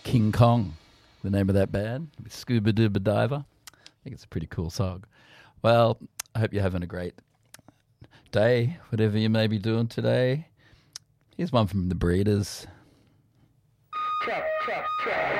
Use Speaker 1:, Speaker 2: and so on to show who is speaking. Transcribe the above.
Speaker 1: King Kong, the name of that band, with Scuba Duba Diver. I think it's a pretty cool song. Well, I hope you're having a great day, whatever you may be doing today. Here's one from the Breeders.